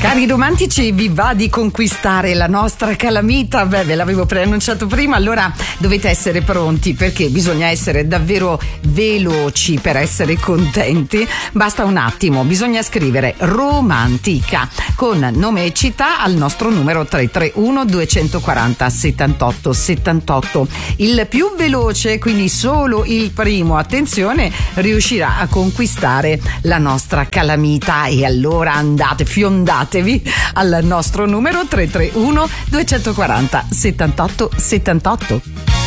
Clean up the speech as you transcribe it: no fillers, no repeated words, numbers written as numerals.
Cari romantici, vi va di conquistare la nostra calamita? Beh, ve l'avevo preannunciato prima, allora dovete essere pronti, perché bisogna essere davvero veloci per essere contenti. Basta un attimo, bisogna scrivere romantica con nome e città al nostro numero 331 240 78 78. Il più veloce, quindi solo il primo, attenzione, riuscirà a conquistare la nostra calamita. E allora andate, fiondatevi al nostro numero 331 240 78 78.